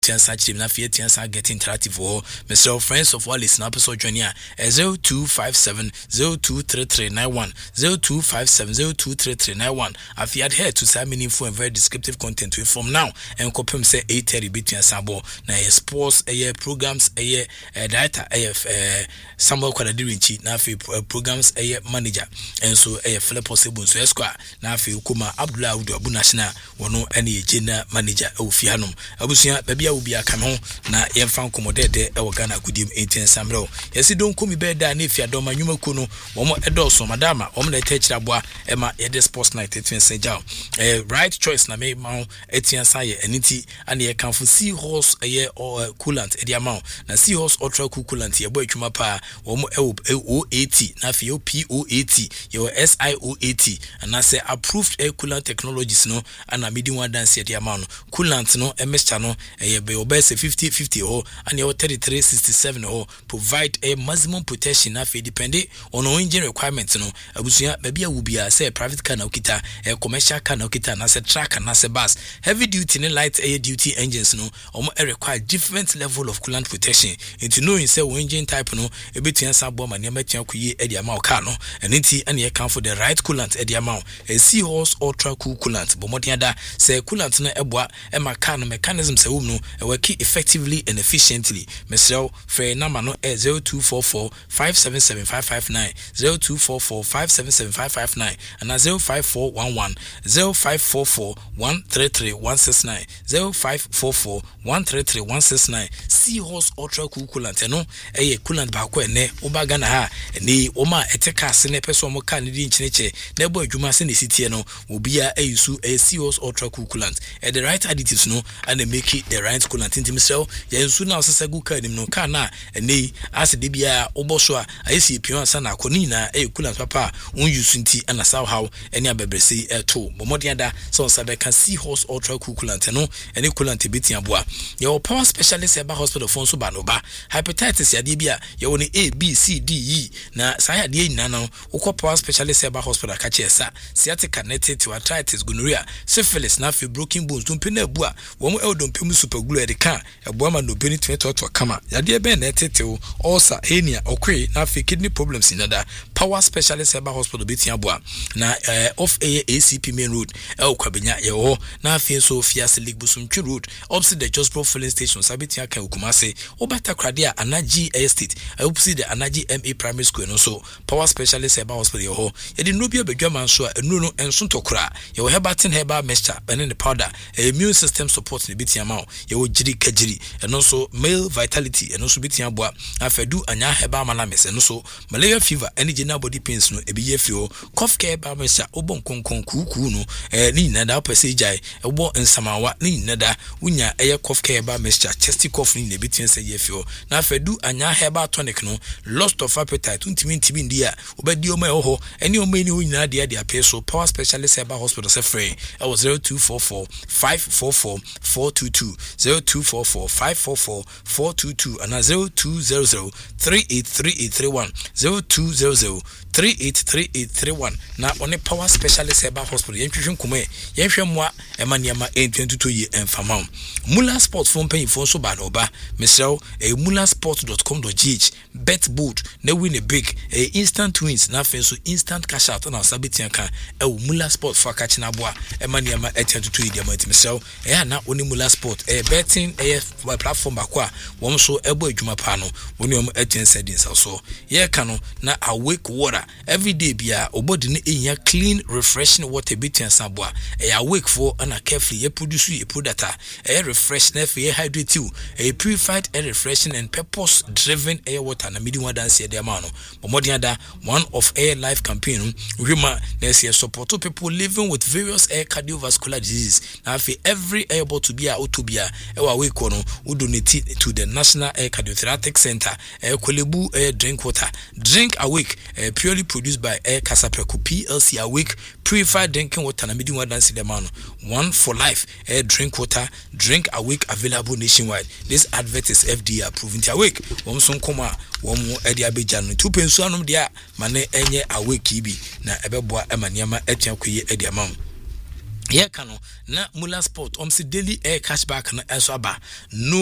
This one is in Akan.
Tiansa Chimna Fia Tiansa get interactive or Mr. Friends of Wallis na episode joining 0257023391 0257023391. If you adhere to some meaningful and very descriptive content we from now and compare say 8:30 between Sabo na sports programs data Samuel Kwadadirinchi na programs manager and so fele possible so esquire na kuma Abdullah Udu Abunashina wono any general manager ofianom abusia babia will be a camo na yemfan komodede e Ghana kudim 18 samro yesi don komi beda na efia doma nyuma kuno womo edoso madama womo na techiraboa ema yede sports night 18 jao right choice na me ma etiansa ye eniti ane ye kanfo Seahorse coolant e dia ma na Seahorse ultra cool coolant ye boy twuma pa womo O80 na fi PO80 ye SIO80 and say approved air coolant technologies no ana medi one dance ye dia ma no coolant no mixture no be obese 50-50 or and your 33-67 or provide a maximum protection na fe depending on engine requirements no abusuya babia will be say private car na okita a commercial car na okita na say truck na say bus heavy duty and light air duty engines no require different level of coolant protection into knowing say engine type no e betua sabo ma ne matua kuye e dia ma car no and enti and ye can for the right coolant e dia ma a Seahorse ultra cool coolant bomodian da say coolant na eboa e ma car no mechanism say no work effectively and efficiently. Mesel Frey number no 0244-577-559 0244-577-559 and 05411-0544-133-169 0544133-169 Seahorse ultra cool coolant no coolant ba ko ene oba Ghana ha ni oma eteka se ne peso mo ka ne di nchineche na ebo adwuma se ne sitie no obia ayusu Seahorse ultra cool coolant the right additives no and make it the right coolant inti misel yensu na osesa gu ka nim no ka na ene as de bia oboso a ayesi pion asa na akoni na coolant papa un use nti ana somehow ene abebrese to bomodian da so sabe kan Seahorse ultra cool coolant no ene coolant beti aboa your power specialist eba hospital phone so ba no ba hepatitis ya de bia ye woni A B C D E na saya de nyina no ukọ power specialist eba hospital ka chesa sciatica to arthritis gonorrhea syphilis na fe broken bones tumpe na abua wo mo eldompem super glue de ka eboa ma no beni to kama ya de be na tetew ulcer hernia okwe na fe kidney problems inada power specialist eba hospital beti aboa na off ACP main road kwabenya ye ho na fe so fias league busumtwi road opposite the Josbro filling station sabeti aka Kumase obata krade a Anaji estate opposite the Anaji MA primary school no so power specialist eba hospital ye ho ye de no bia badwaman so enu no enso tokra ye hebatin herbal mixture and the powder immune system support ne beti ama ye wo jiri kajiri eno so male vitality eno so beti aboa afedu anya herbal malames eno so malaria fever any general body pains no ebi ye fio cough care herbal mixture obon konkon kuku no ni nada pese jai obo nsamawa ni nada unya eye cough care herbal mixture chest cough ni beti ense ye fio na afedu anya herbal tonic no lost of appetite untimi ntibi ndia obedi o ma ho eni o ma ni ho nyina dia dia peso power specialist herbal hospital se free 0244-544-422 0244-544-422 and 0200-383831 0200-383831 na one power specialist herbal hospital yentwehwe nkomwe yehwe moa emaniama 22 ye enfama Mula Sport phone pay phone so ba no ba mesel mulasport.com.gh bet bold na win a big instant wins na so instant cash out na sabeti aka Mula Sport for catch na boa emaniama 22 ye diamond mesel na oni Mula Sport betting platform ba kwa won so ebo adwuma pa no woni om agent settings so ye ka no na awake water every day bia obody ne enya clean refreshing water betting saboa awake for and carefully ye produce a product refresh na fe hydrate you purified air refreshing and purpose driven air water na midi one dance there man no bomodian da one of air life campaign wima na say support people living with various air cardiovascular diseases na fe every air bottle bia otobia awake no we donate to the National Air Cardiothoracic Center Kolebu air drink water drink awake purely produced by Air Kasapeku PLC awake purified drinking water na midi one dance there man one for life air drink water drink awake available nationwide. This advert is FDA approved. Awake wom koma wom edi abeja no 2 pensu anom dia mane enye awake ibi na ebeboa emaniama etiakoye edi amam Ye kano na Mula Sport omsi daily air cashback no enso aba no